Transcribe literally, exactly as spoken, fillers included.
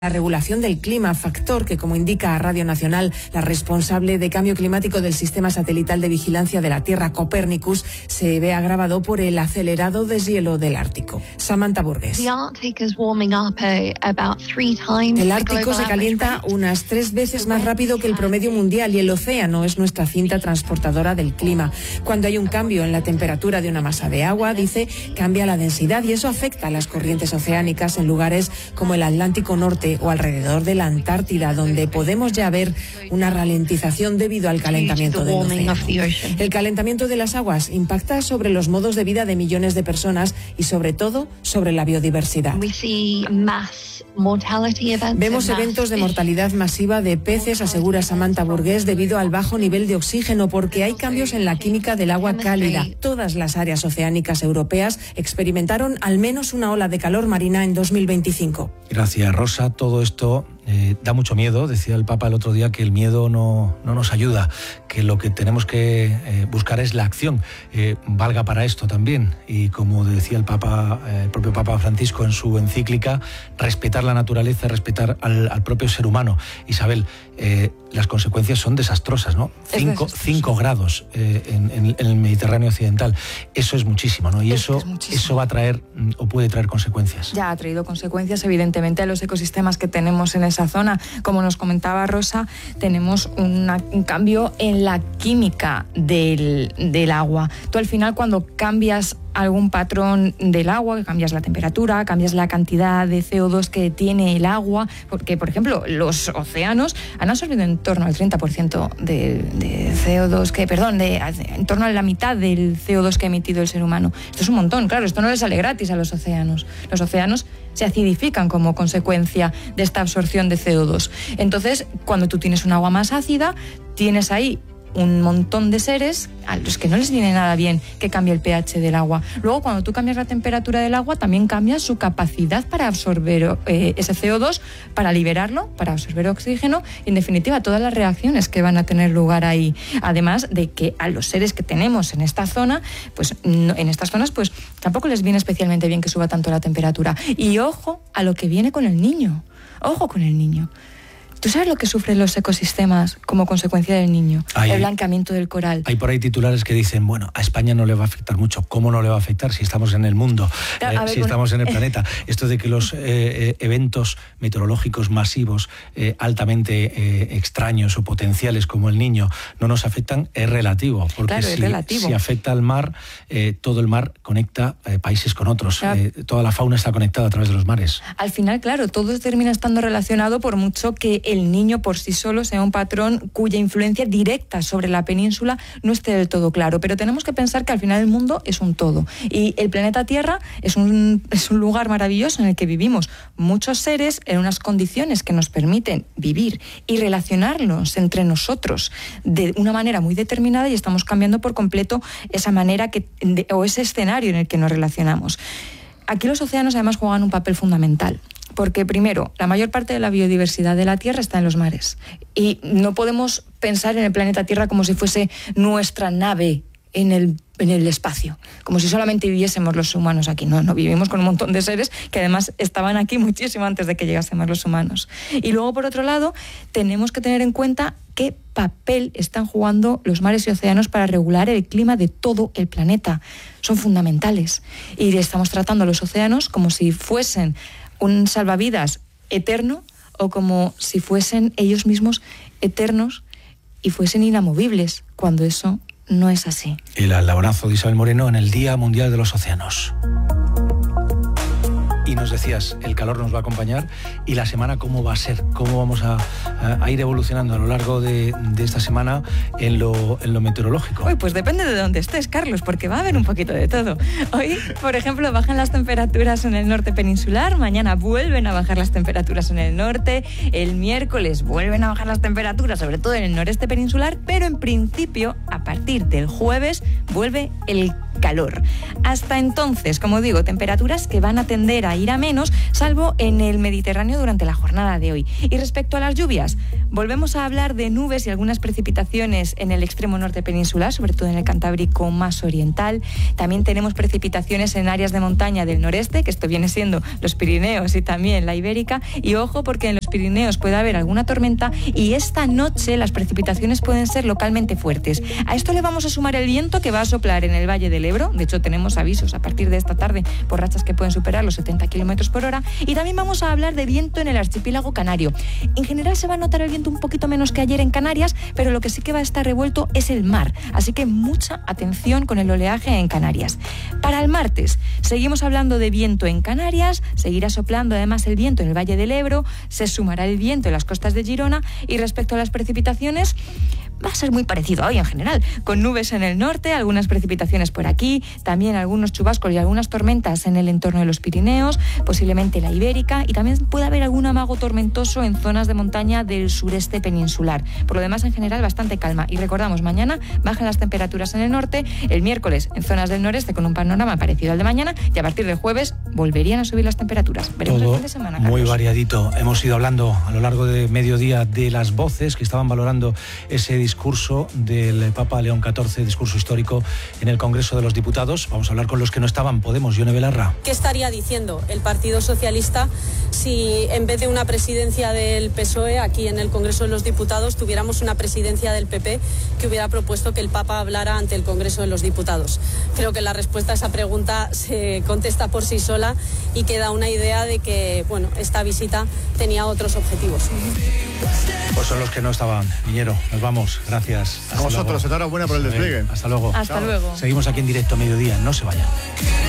La regulación del clima, factor que, como indica a Radio Nacional la responsable de cambio climático del Sistema Satelital de Vigilancia de la Tierra, Copernicus, se ve agravado por el acelerado deshielo del Ártico. Samantha Burgess. El Ártico se calienta unas tres veces más rápido que el promedio mundial y el océano es nuestra cinta transportadora del clima. Cuando hay un cambio en la temperatura de una masa de agua, dice, cambia la densidad y eso afecta a las corrientes oceánicas en lugares como el Atlántico Norte o alrededor de la Antártida, donde podemos ya ver una ralentización debido al calentamiento del océano. El calentamiento de las aguas impacta sobre los modos de vida de millones de personas y sobre todo sobre la biodiversidad. Vemos eventos de mortalidad masiva de peces, asegura Samantha Burgess, debido al bajo nivel de oxígeno, porque hay cambios en la química del agua cálida. Todas las áreas oceánicas europeas experimentaron al menos una ola de calor marina en dos mil veinticinco. Gracias, Rosa. Todo esto eh, da mucho miedo. Decía el Papa el otro día que el miedo no, no nos ayuda, que lo que tenemos que eh, buscar es la acción. Eh, valga para esto también. Y como decía el Papa, eh, el propio Papa Francisco en su encíclica, respetar la naturaleza, respetar al, al propio ser humano. Isabel, eh, las consecuencias son desastrosas, ¿no? Cinco, cinco grados eh, en, en, en el Mediterráneo occidental. Eso es muchísimo, ¿no? Y es eso, eso va a traer o puede traer consecuencias. Ya ha traído consecuencias, evidentemente, a los ecosistemas que tenemos en esa zona. Como nos comentaba Rosa, tenemos una, un cambio en la química del, del agua. Tú al final, cuando cambias algún patrón del agua, que cambias la temperatura, cambias la cantidad de C O dos que tiene el agua, porque, por ejemplo, los océanos han absorbido en torno al treinta por ciento de, de C O dos, que, perdón, de, en torno a la mitad del C O dos que ha emitido el ser humano. Esto es un montón, claro, esto no les sale gratis a los océanos. Los océanos se acidifican como consecuencia de esta absorción de C O dos. Entonces, cuando tú tienes un agua más ácida, tienes ahí un montón de seres a los que no les viene nada bien que cambie el pH del agua. Luego, cuando tú cambias la temperatura del agua, también cambias su capacidad para absorber eh, ese C O dos, para liberarlo, para absorber oxígeno, y en definitiva todas las reacciones que van a tener lugar ahí. Además de que a los seres que tenemos en esta zona, pues no, en estas zonas, pues tampoco les viene especialmente bien que suba tanto la temperatura. Y ojo a lo que viene con el niño. Ojo con el niño. ¿Tú sabes lo que sufren los ecosistemas como consecuencia del niño? Hay, el blanqueamiento del coral. Hay por ahí titulares que dicen, bueno, a España no le va a afectar mucho. ¿Cómo no le va a afectar si estamos en el mundo, eh, ver, si estamos bueno. en el planeta? Esto de que los eh, eventos meteorológicos masivos eh, altamente eh, extraños o potenciales como el Niño no nos afectan es relativo. Porque claro, si, es relativo. si afecta al mar, eh, todo el mar conecta eh, países con otros. Claro. Eh, toda la fauna está conectada a través de los mares. Al final, claro, todo termina estando relacionado, por mucho que el Niño por sí solo sea un patrón cuya influencia directa sobre la península no esté del todo claro. Pero tenemos que pensar que al final el mundo es un todo. Y el planeta Tierra es un, es un lugar maravilloso en el que vivimos muchos seres en unas condiciones que nos permiten vivir y relacionarnos entre nosotros de una manera muy determinada, y estamos cambiando por completo esa manera que, de, o ese escenario en el que nos relacionamos. Aquí los océanos además juegan un papel fundamental. Porque, primero, la mayor parte de la biodiversidad de la Tierra está en los mares. Y no podemos pensar en el planeta Tierra como si fuese nuestra nave en el, en el espacio, como si solamente viviésemos los humanos aquí. No, no, vivimos con un montón de seres que además estaban aquí muchísimo antes de que llegásemos los humanos. Y luego, por otro lado, tenemos que tener en cuenta qué papel están jugando los mares y océanos para regular el clima de todo el planeta. Son fundamentales. Y estamos tratando a los océanos como si fuesen un salvavidas eterno, o como si fuesen ellos mismos eternos y fuesen inamovibles, cuando eso no es así. El abrazo de Isabel Moreno en el Día Mundial de los Océanos. Y nos decías, el calor nos va a acompañar, y la semana cómo va a ser, cómo vamos a, a, a ir evolucionando a lo largo de, de esta semana en lo, en lo meteorológico. Uy, pues depende de dónde estés, Carlos, porque va a haber un poquito de todo. Hoy, por ejemplo, bajan las temperaturas en el norte peninsular, mañana vuelven a bajar las temperaturas en el norte, el miércoles vuelven a bajar las temperaturas, sobre todo en el noreste peninsular, pero en principio, a partir del jueves, vuelve el calor. Hasta entonces, como digo, temperaturas que van a tender a ir a menos, salvo en el Mediterráneo durante la jornada de hoy. Y respecto a las lluvias, volvemos a hablar de nubes y algunas precipitaciones en el extremo norte peninsular, sobre todo en el Cantábrico más oriental. También tenemos precipitaciones en áreas de montaña del noreste, que esto viene siendo los Pirineos y también la Ibérica. Y ojo, porque en los Pirineos puede haber alguna tormenta y esta noche las precipitaciones pueden ser localmente fuertes. A esto le vamos a sumar el viento que va a soplar en el Valle del Ebro. De hecho, tenemos avisos a partir de esta tarde por rachas que pueden superar los setenta kilómetros por hora. Y también vamos a hablar de viento en el archipiélago canario. En general se va a notar el viento un poquito menos que ayer en Canarias, pero lo que sí que va a estar revuelto es el mar. Así que mucha atención con el oleaje en Canarias. Para el martes, seguimos hablando de viento en Canarias, seguirá soplando además el viento en el Valle del Ebro, se sumará el viento en las costas de Girona y respecto a las precipitaciones, va a ser muy parecido a hoy en general, con nubes en el norte, algunas precipitaciones por aquí, también algunos chubascos y algunas tormentas en el entorno de los Pirineos, posiblemente la Ibérica, y también puede haber algún amago tormentoso en zonas de montaña del sureste peninsular. Por lo demás, en general, bastante calma. Y recordamos, mañana bajan las temperaturas en el norte, el miércoles en zonas del noreste con un panorama parecido al de mañana, y a partir del jueves volverían a subir las temperaturas. Veremos Todo el fin de semana, Carlos. Muy variadito. Hemos ido hablando a lo largo de mediodía de las voces que estaban valorando ese discurso del Papa León catorce, discurso histórico en el Congreso de los Diputados. Vamos a hablar con los que no estaban. Podemos, Yone Belarra. ¿Qué estaría diciendo el Partido Socialista si en vez de una presidencia del P S O E aquí en el Congreso de los Diputados tuviéramos una presidencia del P P que hubiera propuesto que el Papa hablara ante el Congreso de los Diputados? Creo que la respuesta a esa pregunta se contesta por sí sola y que da una idea de que, bueno, esta visita tenía otros objetivos. Pues son los que no estaban. Miñero, nos vamos. Gracias. Hasta a vosotros, luego. enhorabuena por el despliegue. Hasta luego. Hasta luego. Seguimos aquí en directo a mediodía. No se vayan.